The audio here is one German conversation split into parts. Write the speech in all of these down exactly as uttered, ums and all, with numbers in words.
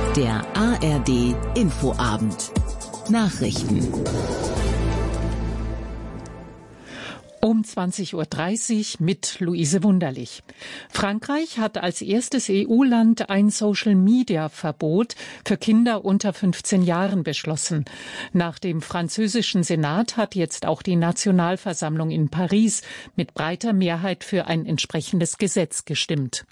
Der A R D Infoabend. Nachrichten. Um zwanzig Uhr dreißig mit Luise Wunderlich. Frankreich hat als erstes E U-Land ein Social-Media-Verbot für Kinder unter fünfzehn Jahren beschlossen. Nach dem französischen Senat hat jetzt auch die Nationalversammlung in Paris mit breiter Mehrheit für ein entsprechendes Gesetz gestimmt.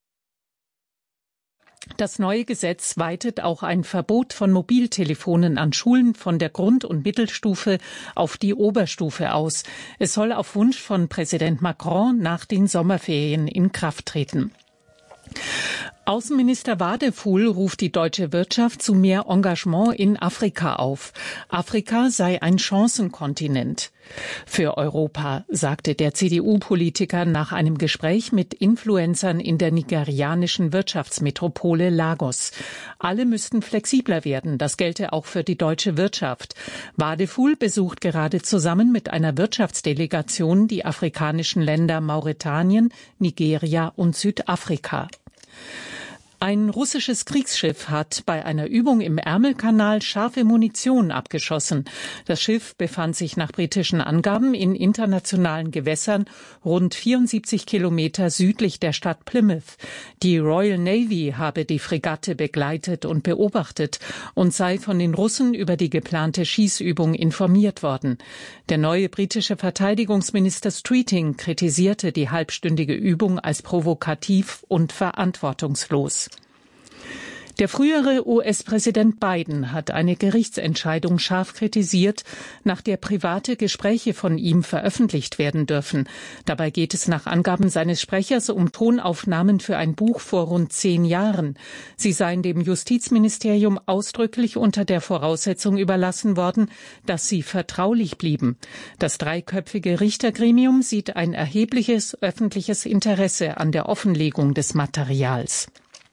Das neue Gesetz weitet auch ein Verbot von Mobiltelefonen an Schulen von der Grund- und Mittelstufe auf die Oberstufe aus. Es soll auf Wunsch von Präsident Macron nach den Sommerferien in Kraft treten. Außenminister Wadefuhl ruft die deutsche Wirtschaft zu mehr Engagement in Afrika auf. Afrika sei ein Chancenkontinent für Europa, sagte der C D U-Politiker nach einem Gespräch mit Influencern in der nigerianischen Wirtschaftsmetropole Lagos. Alle müssten flexibler werden, das gelte auch für die deutsche Wirtschaft. Wadefuhl besucht gerade zusammen mit einer Wirtschaftsdelegation die afrikanischen Länder Mauretanien, Nigeria und Südafrika. Ein russisches Kriegsschiff hat bei einer Übung im Ärmelkanal scharfe Munition abgeschossen. Das Schiff befand sich nach britischen Angaben in internationalen Gewässern rund vierundsiebzig Kilometer südlich der Stadt Plymouth. Die Royal Navy habe die Fregatte begleitet und beobachtet und sei von den Russen über die geplante Schießübung informiert worden. Der neue britische Verteidigungsminister Streeting kritisierte die halbstündige Übung als provokativ und verantwortungslos. Der frühere U S-Präsident Biden hat eine Gerichtsentscheidung scharf kritisiert, nach der private Gespräche von ihm veröffentlicht werden dürfen. Dabei geht es nach Angaben seines Sprechers um Tonaufnahmen für ein Buch vor rund zehn Jahren. Sie seien dem Justizministerium ausdrücklich unter der Voraussetzung überlassen worden, dass sie vertraulich blieben. Das dreiköpfige Richtergremium sieht ein erhebliches öffentliches Interesse an der Offenlegung des Materials.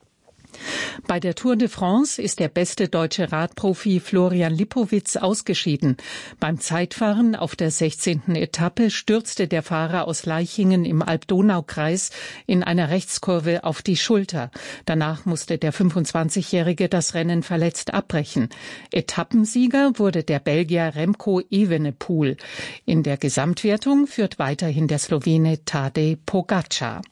Bei der Tour de France ist der beste deutsche Radprofi Florian Lipowitz ausgeschieden. Beim Zeitfahren auf der sechzehnten Etappe stürzte der Fahrer aus Laichingen im Alb-Donau-Kreis in einer Rechtskurve auf die Schulter. Danach musste der fünfundzwanzigjährige das Rennen verletzt abbrechen. Etappensieger wurde der Belgier Remco Evenepoel. In der Gesamtwertung führt weiterhin der Slowene Tadej Pogačar.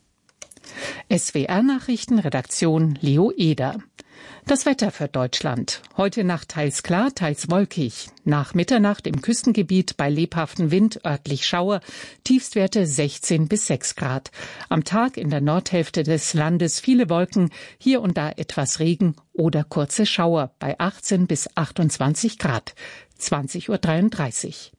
S W R-Nachrichten, Redaktion Leo Eder. Das Wetter für Deutschland. Heute Nacht teils klar, teils wolkig. Nach Mitternacht im Küstengebiet bei lebhaftem Wind örtlich Schauer, Tiefstwerte sechzehn bis sechs Grad. Am Tag in der Nordhälfte des Landes viele Wolken, hier und da etwas Regen oder kurze Schauer bei achtzehn bis achtundzwanzig Grad. zwanzig Uhr dreiunddreißig.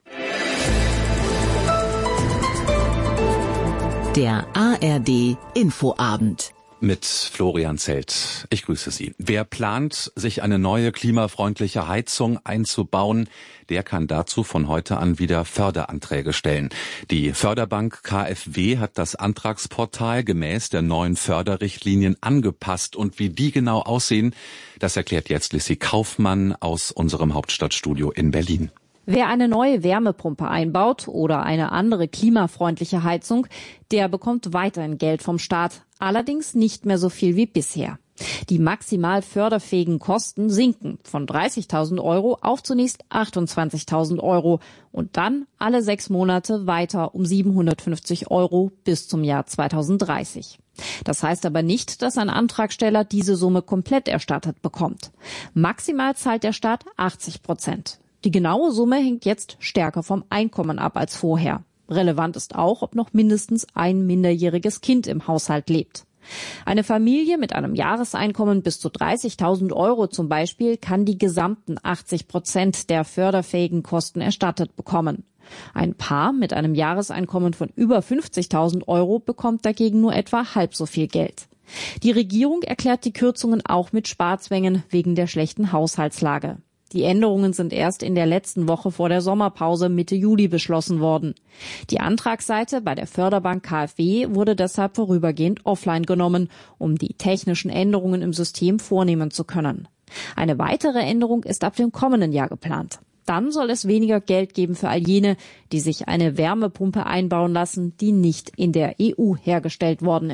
Der A R D Infoabend. Mit Florian Zelt. Ich grüße Sie. Wer plant, sich eine neue klimafreundliche Heizung einzubauen, der kann dazu von heute an wieder Förderanträge stellen. Die Förderbank K f W hat das Antragsportal gemäß der neuen Förderrichtlinien angepasst. Und wie die genau aussehen, das erklärt jetzt Lissy Kaufmann aus unserem Hauptstadtstudio in Berlin. Wer eine neue Wärmepumpe einbaut oder eine andere klimafreundliche Heizung, der bekommt weiterhin Geld vom Staat, allerdings nicht mehr so viel wie bisher. Die maximal förderfähigen Kosten sinken von dreißigtausend Euro auf zunächst achtundzwanzigtausend Euro und dann alle sechs Monate weiter um siebenhundertfünfzig Euro bis zum Jahr zweitausenddreißig. Das heißt aber nicht, dass ein Antragsteller diese Summe komplett erstattet bekommt. Maximal zahlt der Staat achtzig Prozent. Die genaue Summe hängt jetzt stärker vom Einkommen ab als vorher. Relevant ist auch, ob noch mindestens ein minderjähriges Kind im Haushalt lebt. Eine Familie mit einem Jahreseinkommen bis zu dreißigtausend Euro zum Beispiel kann die gesamten achtzig Prozent der förderfähigen Kosten erstattet bekommen. Ein Paar mit einem Jahreseinkommen von über fünfzigtausend Euro bekommt dagegen nur etwa halb so viel Geld. Die Regierung erklärt die Kürzungen auch mit Sparzwängen wegen der schlechten Haushaltslage. Die Änderungen sind erst in der letzten Woche vor der Sommerpause Mitte Juli beschlossen worden. Die Antragsseite bei der Förderbank K f W wurde deshalb vorübergehend offline genommen, um die technischen Änderungen im System vornehmen zu können. Eine weitere Änderung ist ab dem kommenden Jahr geplant. Dann soll es weniger Geld geben für all jene, die sich eine Wärmepumpe einbauen lassen, die nicht in der E U hergestellt worden ist.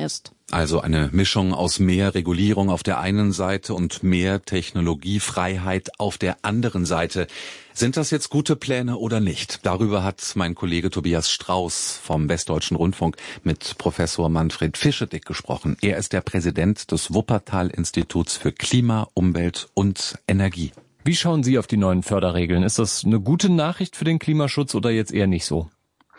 Also eine Mischung aus mehr Regulierung auf der einen Seite und mehr Technologiefreiheit auf der anderen Seite. Sind das jetzt gute Pläne oder nicht? Darüber hat mein Kollege Tobias Strauß vom Westdeutschen Rundfunk mit Professor Manfred Fischedick gesprochen. Er ist der Präsident des Wuppertal-Instituts für Klima, Umwelt und Energie. Wie schauen Sie auf die neuen Förderregeln? Ist das eine gute Nachricht für den Klimaschutz oder jetzt eher nicht so?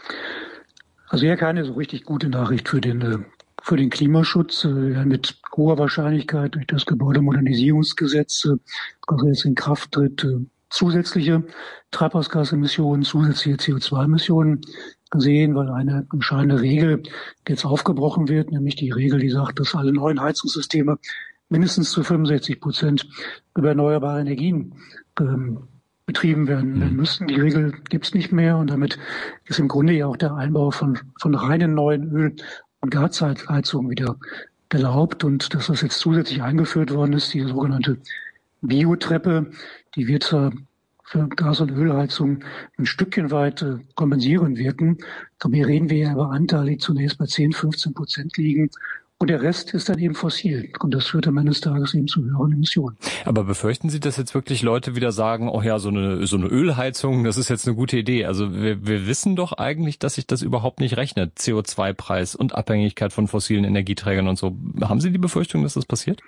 Also eher keine so richtig gute Nachricht für den für den Klimaschutz. Mit hoher Wahrscheinlichkeit durch das Gebäudemodernisierungsgesetz, das jetzt in Kraft tritt, zusätzliche Treibhausgasemissionen, zusätzliche C O zwei Emissionen gesehen, weil eine entscheidende Regel jetzt aufgebrochen wird, nämlich die Regel, die sagt, dass alle neuen Heizungssysteme mindestens zu fünfundsechzig Prozent über erneuerbare Energien ähm, betrieben werden mhm. müssen. Die Regel gibt's nicht mehr und damit ist im Grunde ja auch der Einbau von von reinen neuen Öl- und Gasheizungen wieder erlaubt. Und dass das jetzt zusätzlich eingeführt worden ist, die sogenannte Biotreppe, die wird zwar für Gas- und Ölheizung ein Stückchen weit äh, kompensieren wirken. Aber hier reden wir ja über Anteile, die zunächst bei zehn, fünfzehn Prozent liegen. Und der Rest ist dann eben fossil. Und das führt am Ende des Tages eben zu höheren Emissionen. Aber befürchten Sie, dass jetzt wirklich Leute wieder sagen, oh ja, so eine so eine Ölheizung, das ist jetzt eine gute Idee. Also wir, wir wissen doch eigentlich, dass sich das überhaupt nicht rechnet. C O zwei Preis und Abhängigkeit von fossilen Energieträgern und so. Haben Sie die Befürchtung, dass das passiert?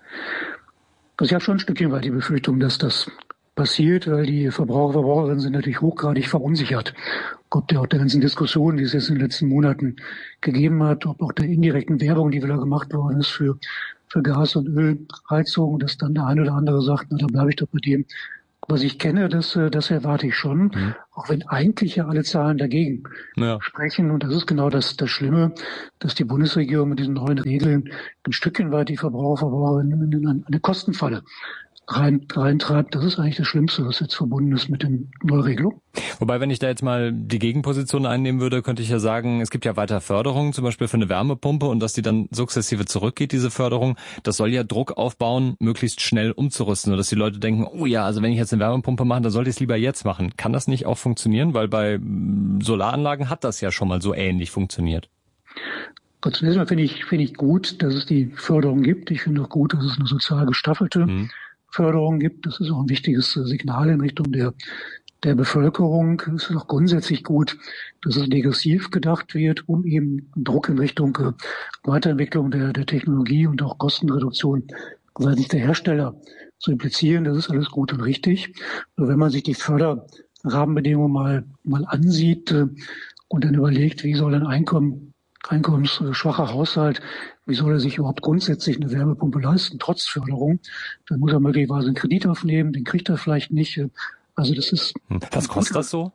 Also ich habe schon ein Stückchen weit die Befürchtung, dass das passiert, weil die Verbraucher, Verbraucherinnen sind natürlich hochgradig verunsichert. Ob der auch der ganzen Diskussion, die es jetzt in den letzten Monaten gegeben hat, ob auch der indirekten Werbung, die wieder gemacht worden ist für für Gas- und Ölheizung, dass dann der eine oder andere sagt, na, da bleibe ich doch bei dem, was ich kenne, das das erwarte ich schon, mhm. auch wenn eigentlich ja alle Zahlen dagegen ja. sprechen. Und das ist genau das das Schlimme, dass die Bundesregierung mit diesen neuen Regeln ein Stückchen weit die Verbraucher, Verbraucherinnen in eine Kostenfalle rein, reintreibt. Das ist eigentlich das Schlimmste, was jetzt verbunden ist mit den Neuregelungen. Wobei, wenn ich da jetzt mal die Gegenposition einnehmen würde, könnte ich ja sagen, es gibt ja weiter Förderungen, zum Beispiel für eine Wärmepumpe und dass die dann sukzessive zurückgeht, diese Förderung. Das soll ja Druck aufbauen, möglichst schnell umzurüsten, sodass die Leute denken, oh ja, also wenn ich jetzt eine Wärmepumpe mache, dann sollte ich es lieber jetzt machen. Kann das nicht auch funktionieren? Weil bei Solaranlagen hat das ja schon mal so ähnlich funktioniert. Gott, zunächst mal finde ich, finde ich gut, dass es die Förderung gibt. Ich finde auch gut, dass es eine sozial gestaffelte mhm. Förderung gibt. Das ist auch ein wichtiges Signal in Richtung der der Bevölkerung. Es ist auch grundsätzlich gut, dass es degressiv gedacht wird, um eben Druck in Richtung Weiterentwicklung der der Technologie und auch Kostenreduktion seitens der Hersteller zu implizieren. Das ist alles gut und richtig. Nur wenn man sich die Förderrahmenbedingungen mal mal ansieht und dann überlegt, wie soll ein Einkommen einkommensschwacher Haushalt, wie soll er sich überhaupt grundsätzlich eine Wärmepumpe leisten, trotz Förderung? Dann muss er möglicherweise einen Kredit aufnehmen, den kriegt er vielleicht nicht. Also das ist... Was kostet das so?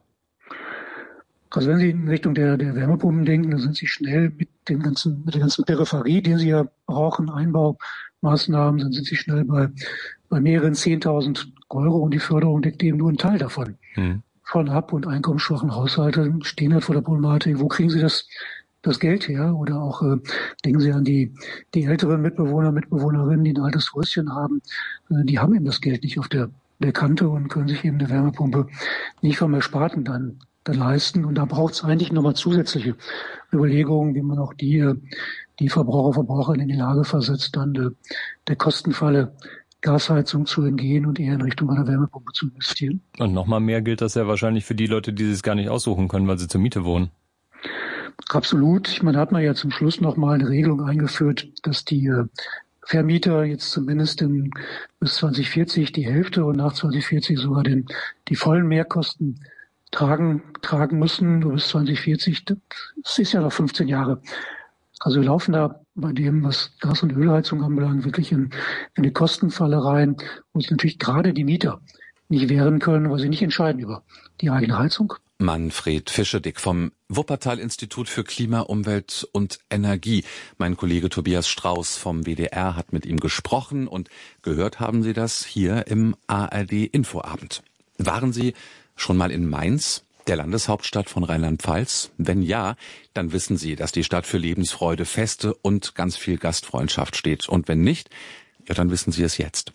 Also wenn Sie in Richtung der, der Wärmepumpen denken, dann sind Sie schnell mit dem ganzen, mit der ganzen Peripherie, die Sie ja brauchen, Einbaumaßnahmen, dann sind Sie schnell bei, bei mehreren zehntausend Euro und die Förderung deckt eben nur einen Teil davon. Hm. Von ab- und einkommensschwachen Haushalten stehen halt vor der Problematik, wo kriegen Sie das das Geld her? Oder auch äh, denken Sie an die die älteren Mitbewohner, Mitbewohnerinnen, die ein altes Häuschen haben, äh, die haben eben das Geld nicht auf der, der Kante und können sich eben eine Wärmepumpe nicht vom Ersparten dann, dann leisten. Und da braucht es eigentlich nochmal zusätzliche Überlegungen, wie man auch die die Verbraucher, Verbraucherinnen in die Lage versetzt, dann äh, der Kostenfalle Gasheizung zu entgehen und eher in Richtung einer Wärmepumpe zu investieren. Und nochmal mehr gilt das ja wahrscheinlich für die Leute, die es gar nicht aussuchen können, weil sie zur Miete wohnen. Absolut. Ich meine, da hat man ja zum Schluss noch mal eine Regelung eingeführt, dass die äh, Vermieter jetzt zumindest in, bis zwanzig vierzig die Hälfte und nach zwanzig vierzig sogar den, die vollen Mehrkosten tragen, tragen müssen. Bis zwanzig vierzig, das ist ja noch fünfzehn Jahre. Also wir laufen da bei dem, was Gas- und Ölheizung anbelangt, wirklich in, in eine Kostenfalle rein, wo sich natürlich gerade die Mieter nicht wehren können, weil sie nicht entscheiden über die eigene Heizung. Manfred Fischedick vom Wuppertal-Institut für Klima, Umwelt und Energie. Mein Kollege Tobias Strauß vom W D R hat mit ihm gesprochen und gehört haben Sie das hier im A R D-Infoabend. Waren Sie schon mal in Mainz, der Landeshauptstadt von Rheinland-Pfalz? Wenn ja, dann wissen Sie, dass die Stadt für Lebensfreude, Feste und ganz viel Gastfreundschaft steht. Und wenn nicht, ja, dann wissen Sie es jetzt.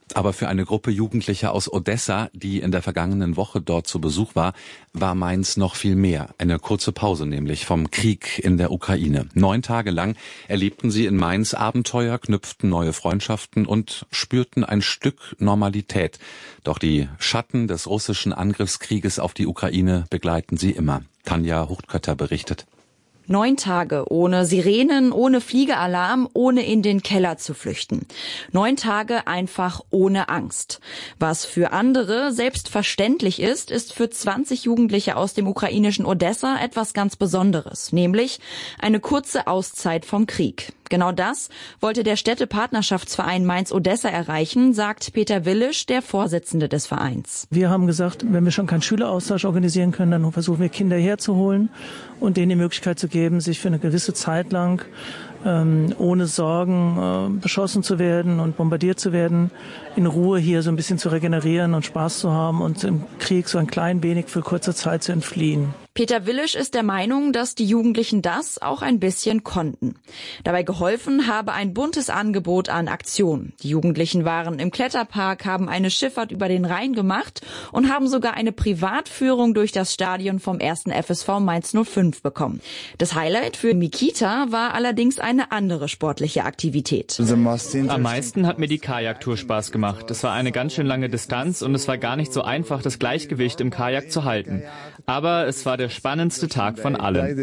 Aber für eine Gruppe Jugendlicher aus Odessa, die in der vergangenen Woche dort zu Besuch war, war Mainz noch viel mehr. Eine kurze Pause nämlich vom Krieg in der Ukraine. Neun Tage lang erlebten sie in Mainz Abenteuer, knüpften neue Freundschaften und spürten ein Stück Normalität. Doch die Schatten des russischen Angriffskrieges auf die Ukraine begleiten sie immer. Tanja Huchtkötter berichtet. Neun Tage ohne Sirenen, ohne Fliegealarm, ohne in den Keller zu flüchten. Neun Tage einfach ohne Angst. Was für andere selbstverständlich ist, ist für zwanzig Jugendliche aus dem ukrainischen Odessa etwas ganz Besonderes, nämlich eine kurze Auszeit vom Krieg. Genau das wollte der Städtepartnerschaftsverein Mainz-Odessa erreichen, sagt Peter Willisch, der Vorsitzende des Vereins. Wir haben gesagt, wenn wir schon keinen Schüleraustausch organisieren können, dann versuchen wir Kinder herzuholen und denen die Möglichkeit zu geben, sich für eine gewisse Zeit lang ähm, ohne Sorgen äh, beschossen zu werden und bombardiert zu werden, in Ruhe hier so ein bisschen zu regenerieren und Spaß zu haben und im Krieg so ein klein wenig für kurze Zeit zu entfliehen. Peter Willisch ist der Meinung, dass die Jugendlichen das auch ein bisschen konnten. Dabei geholfen habe ein buntes Angebot an Aktionen. Die Jugendlichen waren im Kletterpark, haben eine Schifffahrt über den Rhein gemacht und haben sogar eine Privatführung durch das Stadion vom ersten F S V Mainz null fünf bekommen. Das Highlight für Mikita war allerdings eine andere sportliche Aktivität. Am meisten hat mir die Kajaktour Spaß gemacht. Es war eine ganz schön lange Distanz und es war gar nicht so einfach, das Gleichgewicht im Kajak zu halten. Aber es war der spannendste Tag von allen.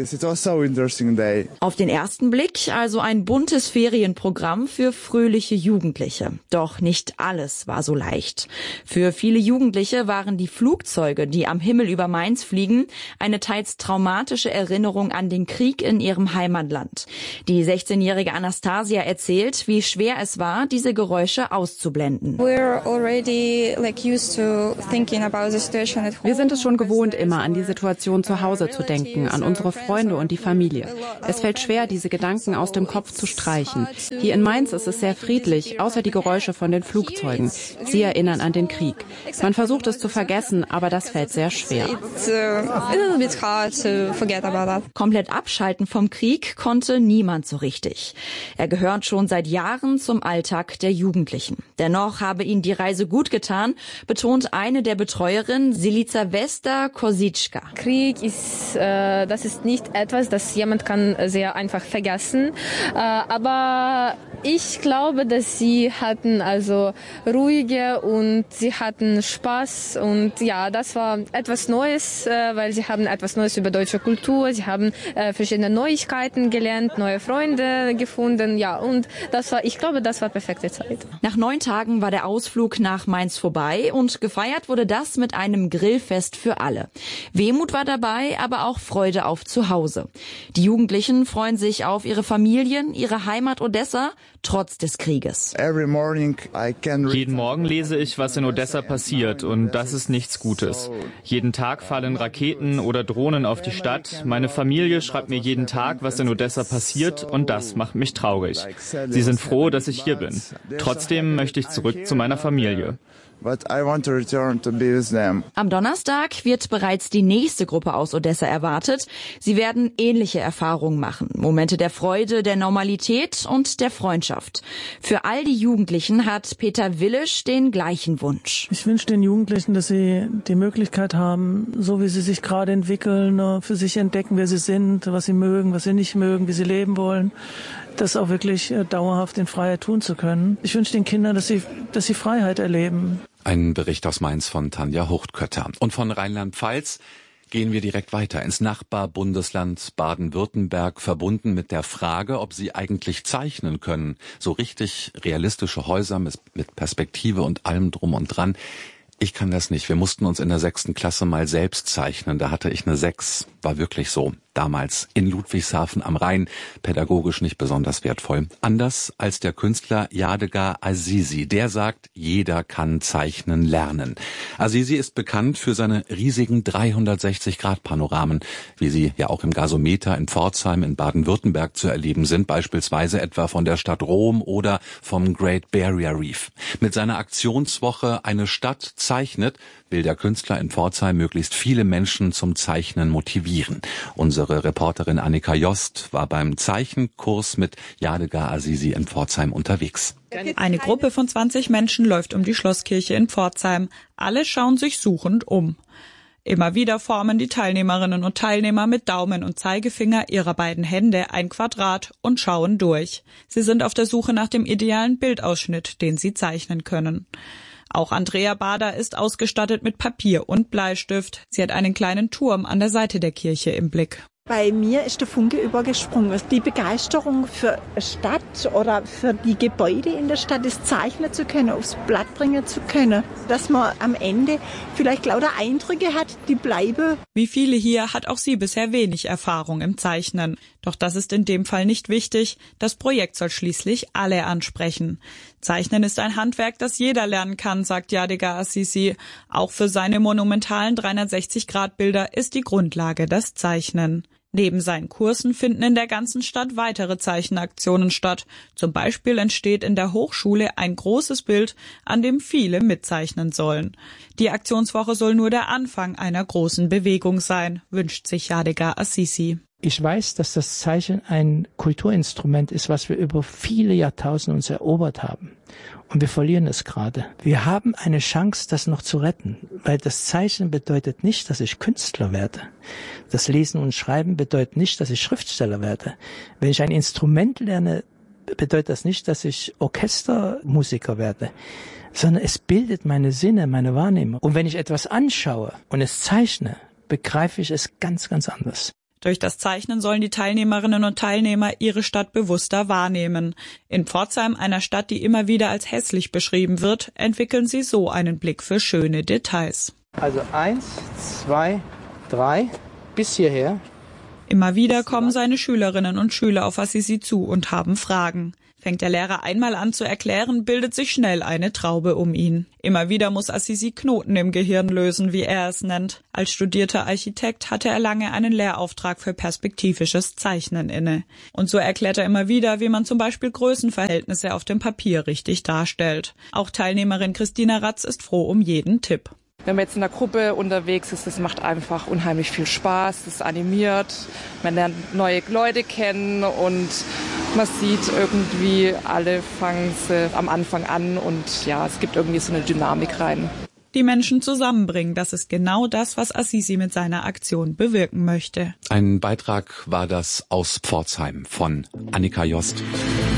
Auf den ersten Blick also ein buntes Ferienprogramm für fröhliche Jugendliche. Doch nicht alles war so leicht. Für viele Jugendliche waren die Flugzeuge, die am Himmel über Mainz fliegen, eine teils traumatische Erinnerung an den Krieg in ihrem Heimatland. Die sechzehnjährige Anastasia erzählt, wie schwer es war, diese Geräusche auszublenden. Wir sind es schon gewohnt, immer an die Situation zu Hause zu denken, an unsere Freunde und die Familie. Es fällt schwer, diese Gedanken aus dem Kopf zu streichen. Hier in Mainz ist es sehr friedlich, außer die Geräusche von den Flugzeugen. Sie erinnern an den Krieg. Man versucht es zu vergessen, aber das fällt sehr schwer. Komplett abschalten vom Krieg konnte niemand so richtig. Er gehört schon seit Jahren zum Alltag der Jugendlichen. Dennoch habe ihnen die Reise gut getan, betont eine der Betreuerinnen, Silica Vesta Kosicka. Krieg ist, äh, das ist nicht etwas, das jemand kann sehr einfach vergessen. Äh, aber ich glaube, dass sie hatten also ruhige und sie hatten Spaß und ja, das war etwas Neues, äh, weil sie haben etwas Neues über deutsche Kultur, sie haben äh, verschiedene Neuigkeiten gelernt, neue Freunde gefunden, ja, und das war, ich glaube, das war perfekte Zeit. Nach neun Tagen war der Ausflug nach Mainz vorbei und gefeiert wurde das mit einem Grillfest für alle. Wehmut war dabei, aber auch Freude auf Zuhause. Die Jugendlichen freuen sich auf ihre Familien, ihre Heimat Odessa, trotz des Krieges. Jeden Morgen lese ich, was in Odessa passiert, und das ist nichts Gutes. Jeden Tag fallen Raketen oder Drohnen auf die Stadt. Meine Familie schreibt mir jeden Tag, was in Odessa passiert, und das macht mich traurig. Sie sind froh, dass ich hier bin. Trotzdem möchte ich zurück zu meiner Familie. Am Donnerstag wird bereits die nächste Gruppe aus Odessa erwartet. Sie werden ähnliche Erfahrungen machen. Momente der Freude, der Normalität und der Freundschaft. Für all die Jugendlichen hat Peter Willisch den gleichen Wunsch. Ich wünsche den Jugendlichen, dass sie die Möglichkeit haben, so wie sie sich gerade entwickeln, für sich entdecken, wer sie sind, was sie mögen, was sie nicht mögen, wie sie leben wollen, das auch wirklich dauerhaft in Freiheit tun zu können. Ich wünsche den Kindern, dass sie, dass sie Freiheit erleben. Ein Bericht aus Mainz von Tanja Huchtkötter. Und von Rheinland-Pfalz gehen wir direkt weiter ins Nachbarbundesland Baden-Württemberg, verbunden mit der Frage, ob sie eigentlich zeichnen können. So richtig realistische Häuser mit Perspektive und allem drum und dran. Ich kann das nicht. Wir mussten uns in der sechsten Klasse mal selbst zeichnen. Da hatte ich eine sechs. War wirklich so. Damals in Ludwigshafen am Rhein, pädagogisch nicht besonders wertvoll. Anders als der Künstler Yadigar Azizi. Der sagt, jeder kann zeichnen lernen. Azizi ist bekannt für seine riesigen dreihundertsechzig Grad Panoramen, wie sie ja auch im Gasometer in Pforzheim in Baden-Württemberg zu erleben sind, beispielsweise etwa von der Stadt Rom oder vom Great Barrier Reef. Mit seiner Aktionswoche Eine Stadt zeichnet will der Künstler in Pforzheim möglichst viele Menschen zum Zeichnen motivieren. Unsere Unsere Reporterin Annika Jost war beim Zeichenkurs mit Yadigar Azizi in Pforzheim unterwegs. Eine Gruppe von zwanzig Menschen läuft um die Schlosskirche in Pforzheim. Alle schauen sich suchend um. Immer wieder formen die Teilnehmerinnen und Teilnehmer mit Daumen und Zeigefinger ihrer beiden Hände ein Quadrat und schauen durch. Sie sind auf der Suche nach dem idealen Bildausschnitt, den sie zeichnen können. Auch Andrea Bader ist ausgestattet mit Papier und Bleistift. Sie hat einen kleinen Turm an der Seite der Kirche im Blick. Bei mir ist der Funke übergesprungen. Die Begeisterung für eine Stadt oder für die Gebäude in der Stadt, das zeichnen zu können, aufs Blatt bringen zu können. Dass man am Ende vielleicht lauter Eindrücke hat, die bleiben. Wie viele hier hat auch sie bisher wenig Erfahrung im Zeichnen. Doch das ist in dem Fall nicht wichtig. Das Projekt soll schließlich alle ansprechen. Zeichnen ist ein Handwerk, das jeder lernen kann, sagt Yadigar Azizi. Auch für seine monumentalen dreihundertsechzig Grad Bilder ist die Grundlage das Zeichnen. Neben seinen Kursen finden in der ganzen Stadt weitere Zeichenaktionen statt. Zum Beispiel entsteht in der Hochschule ein großes Bild, an dem viele mitzeichnen sollen. Die Aktionswoche soll nur der Anfang einer großen Bewegung sein, wünscht sich Yadigar Azizi. Ich weiß, dass das Zeichen ein Kulturinstrument ist, was wir über viele Jahrtausende uns erobert haben. Und wir verlieren es gerade. Wir haben eine Chance, das noch zu retten, weil das Zeichnen bedeutet nicht, dass ich Künstler werde. Das Lesen und Schreiben bedeutet nicht, dass ich Schriftsteller werde. Wenn ich ein Instrument lerne, bedeutet das nicht, dass ich Orchestermusiker werde, sondern es bildet meine Sinne, meine Wahrnehmung. Und wenn ich etwas anschaue und es zeichne, begreife ich es ganz, ganz anders. Durch das Zeichnen sollen die Teilnehmerinnen und Teilnehmer ihre Stadt bewusster wahrnehmen. In Pforzheim, einer Stadt, die immer wieder als hässlich beschrieben wird, entwickeln sie so einen Blick für schöne Details. Also eins, zwei, drei, bis hierher. Immer wieder kommen seine Schülerinnen und Schüler auf Azizi zu und haben Fragen. Fängt der Lehrer einmal an zu erklären, bildet sich schnell eine Traube um ihn. Immer wieder muss Azizi Knoten im Gehirn lösen, wie er es nennt. Als studierter Architekt hatte er lange einen Lehrauftrag für perspektivisches Zeichnen inne. Und so erklärt er immer wieder, wie man zum Beispiel Größenverhältnisse auf dem Papier richtig darstellt. Auch Teilnehmerin Christina Ratz ist froh um jeden Tipp. Wenn man jetzt in der Gruppe unterwegs ist, das macht einfach unheimlich viel Spaß, das animiert, man lernt neue Leute kennen und man sieht irgendwie, alle fangen sie am Anfang an und ja, es gibt irgendwie so eine Dynamik rein. Die Menschen zusammenbringen, das ist genau das, was Azizi mit seiner Aktion bewirken möchte. Ein Beitrag war das aus Pforzheim von Annika Jost.